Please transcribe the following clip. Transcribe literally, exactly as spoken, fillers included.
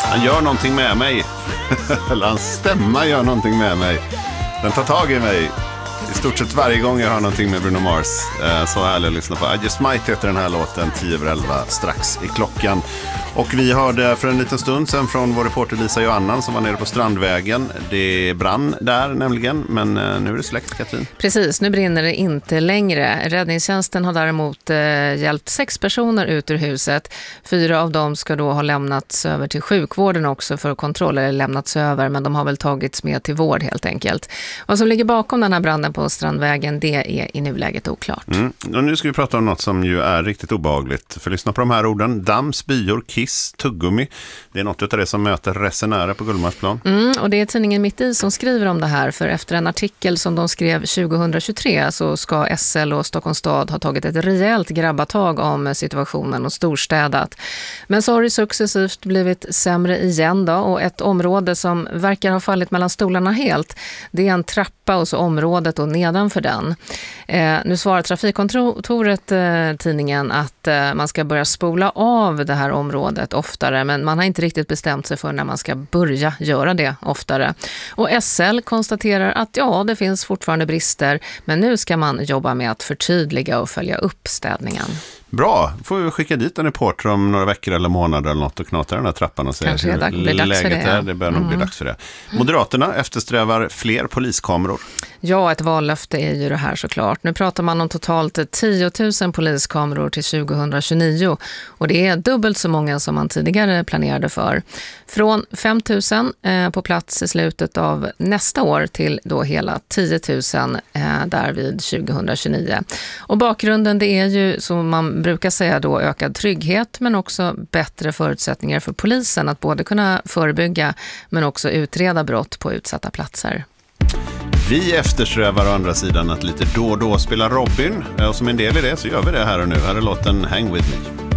Han gör någonting med mig. Eller hans stämma gör någonting med mig. Den tar tag i mig. I stort sett varje gång jag hör någonting med Bruno Mars. Så härligt att lyssna på. I Just Might heter den här låten, tio över elva strax i klockan. Och vi hörde för en liten stund sedan från vår reporter Lisa Johannan som var nere på Strandvägen. Det brann där nämligen, men nu är det släckt, Katrin. Precis, nu brinner det inte längre. Räddningstjänsten har däremot eh, hjälpt sex personer ut ur huset. Fyra av dem ska då ha lämnats över till sjukvården också för kontroll, eller lämnats över, men de har väl tagits med till vård helt enkelt. Vad som ligger bakom den här branden på Strandvägen, det är i nuläget oklart. Mm. Och nu ska vi prata om något som ju är riktigt obehagligt. För lyssna på de här orden. Damm, spyor, kiss, tuggummi. Det är något av det som möter resenärer på Gullmarsplan. Mm, och det är tidningen Mitt i som skriver om det här. För efter en artikel som de skrev tjugohundratjugotre så ska S L och Stockholms stad ha tagit ett rejält grabbatag om situationen och storstädat. Men så har det successivt blivit sämre igen då. Och ett område som verkar ha fallit mellan stolarna helt, det är en trappa och så området och nedanför den. Eh, nu svarar trafikkontoret eh, tidningen att eh, man ska börja spola av det här området oftare, men man har inte riktigt bestämt sig för när man ska börja göra det oftare. Och S L konstaterar att ja, det finns fortfarande brister, men nu ska man jobba med att förtydliga och följa upp städningen. Bra, får vi skicka dit en reporter om några veckor eller månader eller något och knata den här trappan och se Kanske hur det blir dags läget för det, ja. är. Det börjar nog Mm. bli dags för det. Moderaterna eftersträvar fler poliskameror. Ja, ett vallöfte är ju det här såklart. Nu pratar man om totalt tio tusen poliskameror till tjugohundratjugonio och det är dubbelt så många som man tidigare planerade för. Från fem tusen eh, på plats i slutet av nästa år till då hela tio tusen eh, där vid tjugohundratjugonio. Och bakgrunden det är ju som man brukar säga då ökad trygghet men också bättre förutsättningar för polisen att både kunna förebygga men också utreda brott på utsatta platser. Vi eftersträvar å andra sidan att lite då och då spela Robin och som en del i det så gör vi det här och nu. Här är låten Hang With Me.